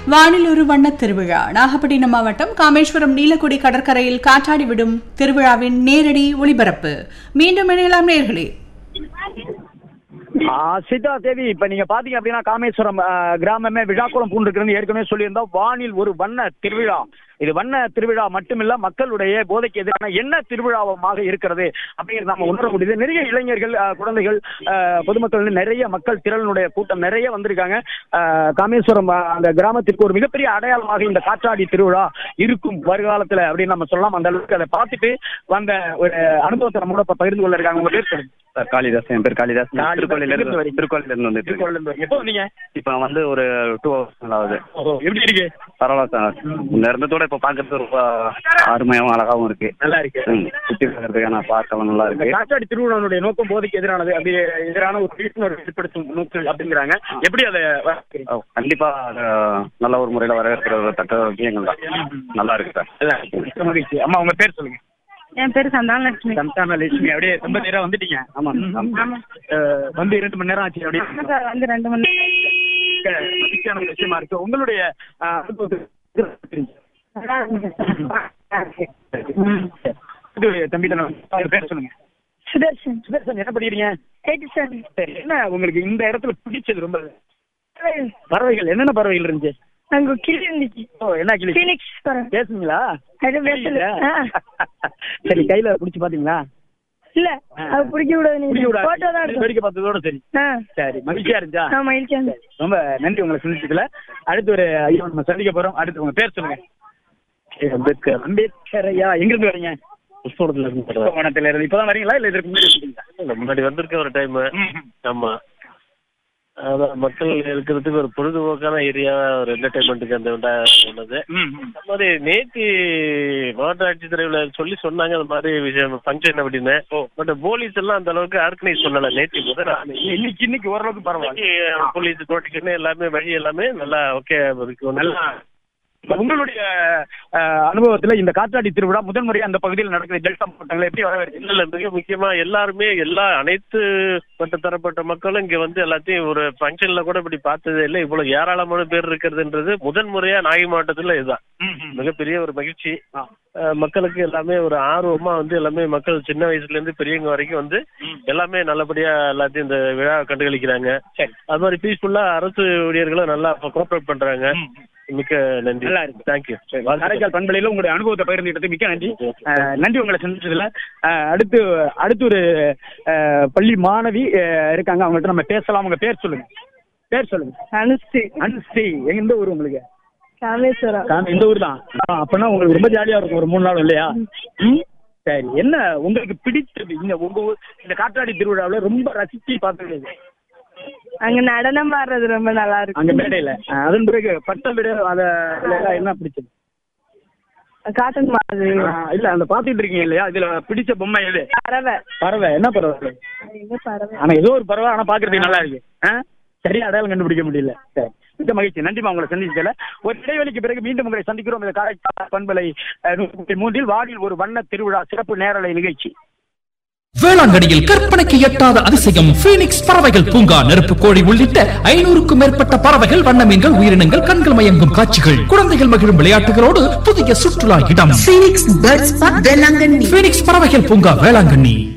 வானில் ஒரு வண்ண திருவிழா. நாகப்பட்டினம் மாவட்டம் காமேஸ்வரம் நீலக்குடி கடற்கரையில் காற்றாடி விடும் திருவிழாவின் நேரடி ஒளிபரப்பு. மீண்டும் இணையலாம் நேயர்களே. சீதா தேவி, இப்ப நீங்க பாத்தீங்க அப்படின்னா காமேஸ்வரம் கிராமமே விழாக்குளம் பூண்டிருக்கிறது. ஏற்கனவே சொல்லியிருந்தோம், வானில் ஒரு வண்ண திருவிழா. இது வண்ண திருவிழா மட்டுமில்ல, மக்களுடைய போதைக்கு எதிரான என்ன திருவிழாவாக இருக்கிறது அப்படிங்கிறது நாம உணர முடியுது. நிறைய இளைஞர்கள், குழந்தைகள், பொதுமக்கள், நிறைய மக்கள் திரளினுடைய கூட்டம் நிறைய வந்திருக்காங்க. காமேஸ்வரம் அந்த கிராமத்திற்கு ஒரு மிகப்பெரிய அடையாளமாக இந்த காற்றாடி திருவிழா இருக்கும் வருகாலத்துல அப்படின்னு நம்ம சொல்லலாம். அந்த அளவுக்கு அதை பார்த்துட்டு வந்த ஒரு அனுபவத்தை நம்ம கூட பகிர்ந்து கொள்ள இருக்காங்க. உங்க பேர் சொல்லுங்க. சார் காளிதாஸ். என் பேர் காளிதாஸ். திருக்கோயில இருந்து எப்போ வந்தீங்க? இப்ப வந்து ஒரு 2 hours ஆகுது. எப்படி இருக்கு? பரவாயில்ல சார். இந்த இருந்ததோட இப்ப பாக்குறது ரொம்ப அருமையாவும் அழகாவும் இருக்கு. நல்லா இருக்கு. சுத்தி பார்க்கறதுக்கான பார்க்கலாம் நல்லா இருக்கு. காற்றாடி திருவிழாவுடைய நோக்கம் போதைக்கு எதிரானது, அப்படி எதிரான ஒரு விழிப்புணர்வு ஏற்படுத்தும் நோக்கம் அப்படிங்கிறாங்க. எப்படி அதை கண்டிப்பா நல்ல ஒரு முறையில வரவேற்கிற தக்க விஷயங்கள் தான். நல்லா இருக்கு சார். மகிழ்ச்சி. அம்மா, உங்க பேர் சொல்லுங்க. என் பேரு சந்தானலட்சுமி. சந்தானலட்சுமி, அப்படியே ரொம்ப நேரம் வந்துட்டீங்க? ஆமா, வந்து 2 மணி நேரம் ஆச்சு. அப்படியே வந்து 2 மணி மகிழ்ச்சியான விஷயமா இருக்கு. உங்களுடைய தம்பி பேர் சொல்லுங்க. சுதர்ஷன். சுதர்ஷன், என்ன படிக்கிறீங்க? 87. சரி, என்ன உங்களுக்கு இந்த இடத்துல பிடிச்சது? ரொம்ப பறவைகள், என்னென்ன பறவைகள் இருந்துச்சு? அங்க கிளி இருந்துச்சு. என்ன கிளி? ஃபீனிக்ஸ் பறவை. பேசுங்களா? பேசல. சரி, கையில பிடிச்சு பாத்தீங்களா? இல்ல, அது பிடிக்க கூடாது. வேடிக்கை பார்த்ததோட சரி. சரி, மகிழ்ச்சியா இருந்துச்சா? மகிழ்ச்சியா இருந்துச்சு. ரொம்ப நன்றி உங்களை சந்திச்சதுல. அடுத்து ஒரு ஐயா நம்ம சந்திக்க போறோம். அடுத்து உங்க பேர் சொல்லுங்க. அம்பேத்கர். அம்பேத்கர் ஐயா, எங்க இருந்து வரீங்க? புஷ்பவனத்துல இருந்து. இப்பதான் வரீங்களா இல்ல இதற்கு முன்னாடி வந்திருக்க ஒரு டைம்? ஆமா, அதான் மக்கள் இருக்கிறதுக்கு ஒரு பொழுதுபோக்கான ஏரியா, ஒரு என்டர்டைன்மெண்ட்டுக்கு அந்த சொன்னது. அந்த மாதிரி நேற்று மாவட்ட ஆட்சித்தலைவர் சொன்னாங்க அந்த மாதிரி விஷயம் ஃபங்க்ஷன் அப்படின்னு. பட் போலீஸ் எல்லாம் அந்த அளவுக்கு ஆர்கனைஸ் பண்ணல. நேற்று முதல் இன்னைக்கு ஓரளவுக்கு பரவாயில்ல. போலீஸ் கோட்டிக்குன்னு எல்லாமே வழி எல்லாமே நல்லா ஓகே இருக்கு. நல்லா உங்களுடைய அனுபவத்துல இந்த காற்றாடி திருவிழா முதல் முறையா அந்த பகுதியில் நடக்குது. டெல்டா மாவட்டங்களை எப்படி வரவேற்று? இல்ல, மிக முக்கியமா எல்லாருமே அனைத்து தரப்பட்ட மக்களும் இங்க வந்து எல்லாத்தையும் ஒரு ஃபங்க்ஷன்ல கூட இப்படி பார்த்ததே இல்லை. இவ்வளவு ஏராளமான பேர் இருக்கிறதுன்றது முதன் முறையா நாகை மாவட்டத்துல இதுதான். மிகப்பெரிய ஒரு மகிழ்ச்சி. மக்களுக்கு எல்லாமே ஒரு ஆர்வமா வந்து எல்லாமே மக்கள் சின்ன வயசுல இருந்து பெரியவங்க வரைக்கும் வந்து எல்லாமே நல்லபடியா எல்லாத்தையும் இந்த விழா கண்டுகளிக்கிறாங்க. அது மாதிரி பீஸ்ஃபுல்லா அரசு ஊழியர்களும் நல்லா கோஆபரேட் பண்றாங்க. மிக்க நன்றி. நல்லா இருக்கு. தேங்க்யூ. காரைக்கால் பண்பலையில உங்களுடைய அனுபவத்தை பகிர்ந்துகிட்டது மிக்க நன்றி. நன்றி உங்களை சந்திச்சதுல. அடுத்து ஒரு பள்ளி மாணவி இருக்காங்க, அவங்கள்ட்ட நம்ம பேசலாம். உங்க பேர் சொல்லுங்க. பேர் சொல்லுங்க. அனுஸ்ரீ. அனுஸ்ரீ, எந்த ஊர் உங்களுக்கு? காமேஸ்வரம். இந்த ஊர் தான். அப்பனா உங்களுக்கு ரொம்ப ஜாலியா இருக்கும் ஒரு 3 நாள் இல்லையா? சரி, என்ன உங்களுக்கு பிடிச்சது உங்க ஊர் இந்த காற்றாடி திருவிழாவில் ரொம்ப ரசிச்சு பார்த்தது? அங்க நடனம் ஆடுறது ரொம்ப நல்லா இருக்கு. அங்க மேடையில அதன் பிறகு பட்ட விட என்ன பிடிச்சது? காட்டன் மாதிரி இல்ல, அந்த பாத்துட்டு இருக்கீங்க இல்லையா, இதுல பிடிச்ச பொம்மை எது? பறவை. பறவை, என்ன பறவை? ஆனா ஏதோ ஒரு பறவை, ஆனா பாக்குறதுக்கு நல்லா இருக்கு. சரியா அடையாளம் கண்டுபிடிக்க முடியல. சரி, மிக மகிழ்ச்சி. நன்றிமா உங்களை சந்திச்சதுல. ஒரு இடைவெளிக்கு பிறகு மீண்டும் உங்களை சந்திக்கிறோம். இந்த காரைக்கால் பண்பலை 103 வானில் ஒரு வண்ண திருவிழா சிறப்பு நேரலை நிகழ்ச்சி. வேளாங்கண்ணியில் கற்பனைக்கு எட்டாத அதிசயம் பீனிக்ஸ் பறவைகள் பூங்கா. நெருப்பு கோழி உள்ளிட்ட 500க்கும் மேற்பட்ட பறவைகள், வண்ண மீன்கள், உயிரினங்கள், கண்கள் மயங்கும் காட்சிகள், குழந்தைகள் மகிழும் விளையாட்டுகளோடு புதிய சுற்றுலா இடம். பீனிக்ஸ் பறவைகள் பூங்கா, வேளாங்கண்ணி.